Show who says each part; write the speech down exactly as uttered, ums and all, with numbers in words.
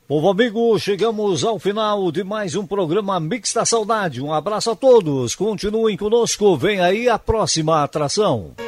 Speaker 1: Povo amigo, chegamos ao final de mais um programa Mix da Saudade. Um abraço a todos, continuem conosco, vem aí a próxima atração.